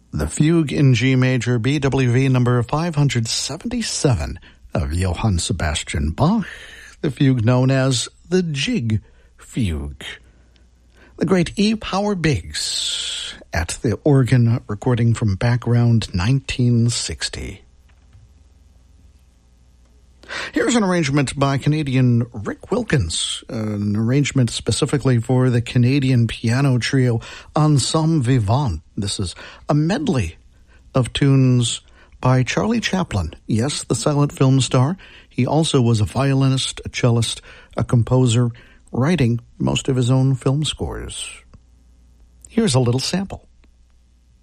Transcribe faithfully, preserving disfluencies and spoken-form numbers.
The Fugue in G Major, B W V number five hundred seventy-seven of Johann Sebastian Bach, the fugue known as the Jig Fugue. The great E. Power Biggs at the organ, recording from Background nineteen sixty. Here's an arrangement by Canadian Rick Wilkins, an arrangement specifically for the Canadian piano trio Ensemble Vivant. This is a medley of tunes by Charlie Chaplin. Yes, the silent film star. He also was a violinist, a cellist, a composer, writing most of his own film scores. Here's a little sample.